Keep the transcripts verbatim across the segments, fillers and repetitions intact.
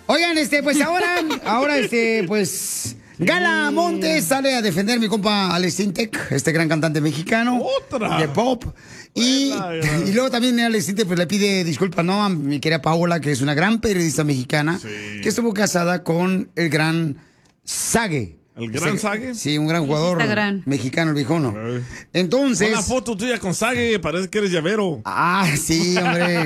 Oigan, este, pues ahora, ahora, este, pues... Gala Montes sale a defender a mi compa Alex Sintek, este gran cantante mexicano. ¡Otra! De pop. Y, y luego también Alex Sintek pues, le pide disculpas, ¿no? A mi querida Paola, que es una gran periodista mexicana, sí. que estuvo casada con el gran Sague. ¿El gran Sague? Sí, un gran jugador gran. mexicano, el viejono. Entonces... Una foto tuya con Sague, parece que eres llavero. Ah, sí, hombre.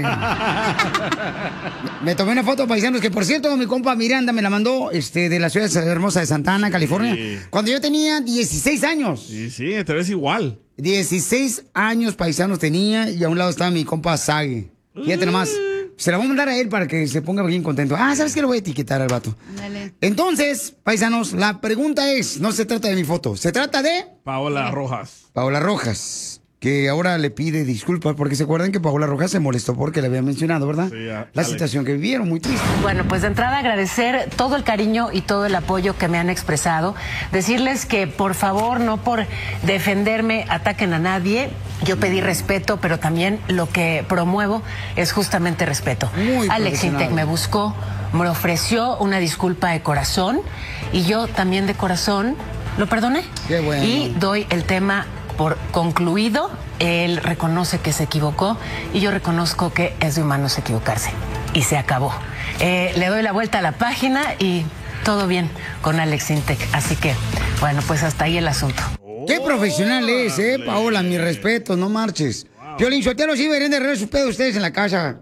Me tomé una foto, paisanos, que por cierto, mi compa Miranda me la mandó este, de la ciudad hermosa de Santa Ana, California, sí. cuando yo tenía dieciséis años. Sí, sí, te ves igual. dieciséis años, paisanos, tenía, y a un lado estaba mi compa Sague. Fíjate nomás. Se la voy a mandar a él para que se ponga bien contento. Ah, ¿sabes qué? Lo voy a etiquetar al vato. Dale. Entonces, paisanos, la pregunta es, no se trata de mi foto, se trata de... Paola Rojas. Paola Rojas, que ahora le pide disculpas porque se acuerdan que Paola Rojas se molestó porque le había mencionado, ¿verdad? Sí, a, la Alex. situación que vivieron, muy triste. Bueno, pues de entrada agradecer todo el cariño y todo el apoyo que me han expresado. Decirles que por favor, no por defenderme, ataquen a nadie. Yo pedí respeto, pero también lo que promuevo es justamente respeto. Muy Alex Sintek me buscó, me ofreció una disculpa de corazón y yo también de corazón lo perdoné. Qué bueno. Y doy el tema por concluido. Él reconoce que se equivocó y yo reconozco que es de humanos equivocarse. Y se acabó. Eh, le doy la vuelta a la página y todo bien con Alex Sintek. Así que, bueno, pues hasta ahí el asunto. Qué profesional es, eh, Paola, mi respeto, no marches. Wow. Piolín Sotelo, sí deberían de arreglar sus pedos ustedes en la casa.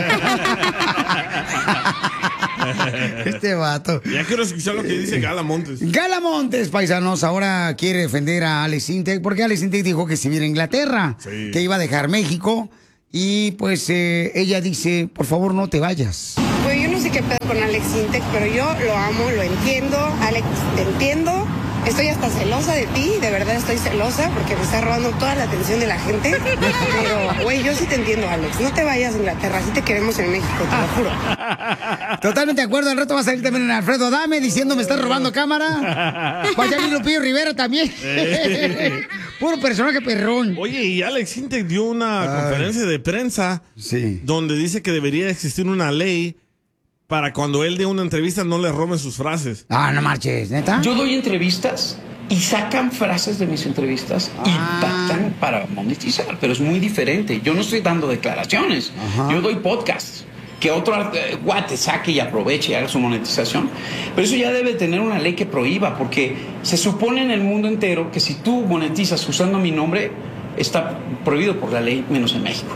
Este vato. Ya quiero escuchar lo que dice Gala Montes. Gala Montes, paisanos, ahora quiere defender a Alex Sintek, porque Alex Sintek dijo que se viera a Inglaterra, sí. que iba a dejar México, y pues eh, ella dice, por favor, no te vayas. Pues yo no sé qué pedo con Alex Sintek, pero yo lo amo, lo entiendo. Alex, te entiendo. Estoy hasta celosa de ti, de verdad estoy celosa porque me está robando toda la atención de la gente. Pero, güey, yo sí te entiendo, Alex. No te vayas a Inglaterra, sí te queremos en México, te lo juro. Totalmente de acuerdo, al rato va a salir también Alfredo Adame diciendo me estás robando cámara. Vaya Lupillo Rivera también. Puro personaje perrón. Oye, y Alex Sintek dio una Ay. conferencia de prensa sí. donde dice que debería existir una ley para cuando él dé una entrevista no le roben sus frases. Ah, no marches, ¿neta? Yo doy entrevistas y sacan frases de mis entrevistas ah. y pactan para monetizar, pero es muy diferente. Yo no estoy dando declaraciones, Ajá. yo doy podcasts. Que otro eh, guate saque y aproveche y haga su monetización. Pero eso ya debe tener una ley que prohíba, porque se supone en el mundo entero que si tú monetizas usando mi nombre, está prohibido por la ley, menos en México.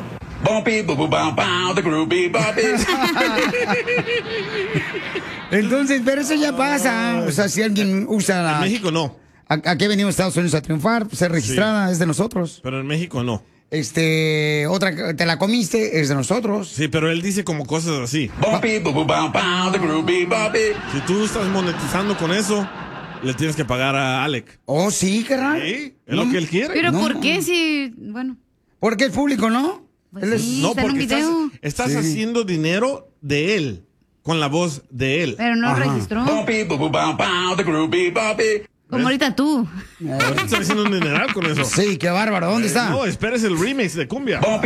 Entonces, pero eso ya pasa. O sea, si alguien usa la... En México no. Aquí venimos a Estados Unidos a triunfar, ser registrada, sí. es de nosotros. Pero en México no. Este, otra, te la comiste, es de nosotros. Sí, pero él dice como cosas así. Si tú estás monetizando con eso, le tienes que pagar a Alec. Oh, sí, carnal. Sí, es no, lo que él quiere. Pero no. ¿por qué si, bueno? Porque es público, ¿no? Pues sí, no, está en un porque estás, video. estás Sí. haciendo dinero de él, con la voz de él. Pero no Ajá. registró. Como ahorita tú. Ahorita estás haciendo un dineral con eso. Sí, qué bárbaro. ¿Dónde Eh, está? No, esperes el remix de cumbia. A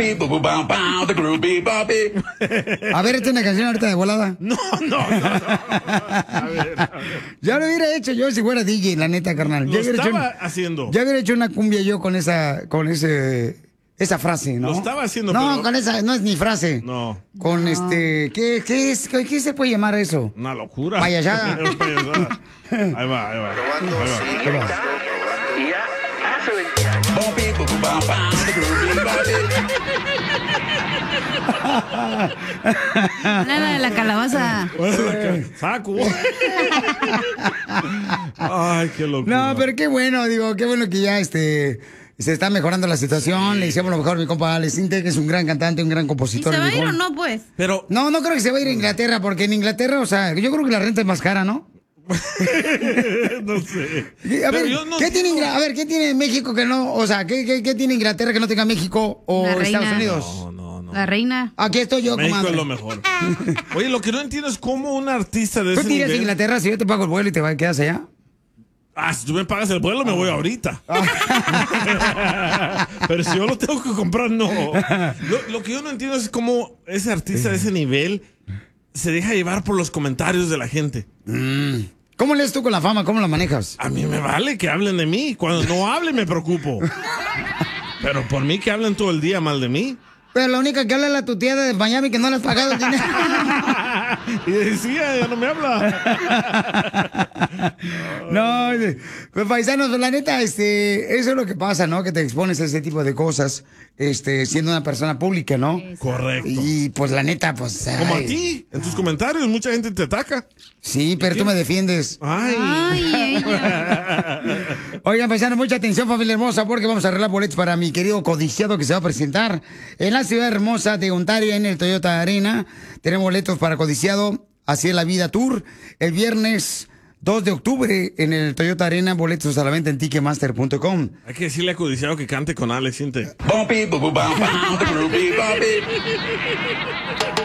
ver, esta es una canción ahorita de volada. No, no, no. no. A ver, a ver. Ya lo hubiera hecho yo si fuera D J, la neta, carnal. Lo Ya hubiera estaba hecho, haciendo. ya hubiera hecho una cumbia yo con esa, con ese, esa frase, ¿no? Lo estaba haciendo, No, pero... con esa, no es ni frase. No. Con No. este, ¿qué, qué es? ¿Qué, qué se puede llamar eso? Una locura. Payasada. Payasada. Ahí va, ahí va. Ahí va. ¿Qué va? Nada de la calabaza. Saco. Ay, qué locura. No, pero qué bueno, digo, qué bueno que ya este se está mejorando la situación. Le hicimos lo mejor a mi compa Alex Sintek, que es un gran cantante, un gran ¿Y compositor. se va a ir viejón. o no, pues? Pero No, no creo que se va a ir a Inglaterra, porque en Inglaterra, o sea, yo creo que la renta es más cara, ¿no? no sé. A ver, Pero yo no ¿qué sé. tiene, Ingl- a ver, ¿qué tiene México que no? O sea, ¿qué, qué, qué tiene Inglaterra que no tenga México o La reina. Estados Unidos? No, no, no. La reina. Aquí estoy yo, México comadre. es lo mejor. Oye, lo que no entiendo es cómo un artista de ¿Tú ese te irías a nivel... Inglaterra si yo te pago el vuelo y te vas- quedas allá? Ah, si tú me pagas el vuelo, me voy ahorita. Pero si yo lo tengo que comprar, no. Lo, lo que yo no entiendo es cómo ese artista de ese nivel se deja llevar por los comentarios de la gente. Mm. ¿Cómo lees tú con la fama? ¿Cómo la manejas? A mí me vale que hablen de mí. Cuando no hablen me preocupo. Pero por mí que hablen todo el día mal de mí. Pero la única que habla es la tu tía de Miami que no le has pagado el dinero. Y decía, ya no me habla. No, pues paisanos, la neta, este, eso es lo que pasa, ¿no? Que te expones a ese tipo de cosas, este, siendo una persona pública, ¿no? Correcto. Y pues la neta, pues. Como ay. a ti, en tus comentarios, mucha gente te ataca. Sí, pero tú me defiendes. Ay. Ay, ella. Oigan, paisanos, mucha atención, familia hermosa, porque vamos a arreglar boletos para mi querido codiciado que se va a presentar en la ciudad hermosa de Ontario, en el Toyota Arena. Tenemos boletos para codiciado, Así es la Vida Tour, el viernes dos de octubre en el Toyota Arena, boletos a la venta en ticketmaster punto com. Hay que decirle a Codiciado que cante con Alex Intec.